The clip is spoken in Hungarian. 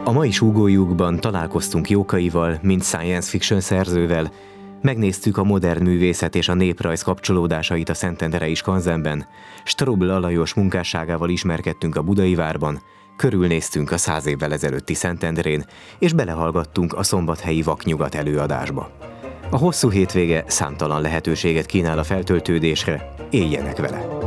A mai súgójukban találkoztunk Jókaival, mint science fiction szerzővel, megnéztük a modern művészet és a néprajz kapcsolódásait a Szentendrei Skanzenben, Strobl Alajos munkásságával ismerkedtünk a Budai Várban, körülnéztünk a 100 évvel ezelőtti Szentendrén, és belehallgattunk a szombathelyi Vaknyugat előadásba. A hosszú hétvége számtalan lehetőséget kínál a feltöltődésre, éljenek vele!